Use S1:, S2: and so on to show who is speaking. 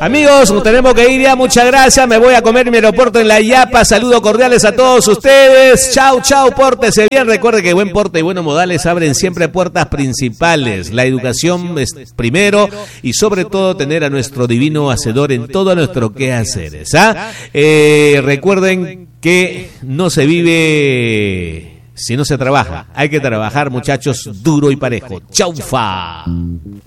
S1: Amigos, nos tenemos que ir ya, muchas gracias. Me voy a comer mi aeropuerto en La Yapa. Saludos cordiales a todos ustedes. Chau, chau, pórtese bien. Recuerde que buen porte y buenos modales abren siempre puertas principales. La educación es primero y sobre todo tener a nuestro divino hacedor en todo nuestro quehaceres. Recuerden que no se vive si no se trabaja. Hay que trabajar, muchachos, duro y parejo. Chaufa.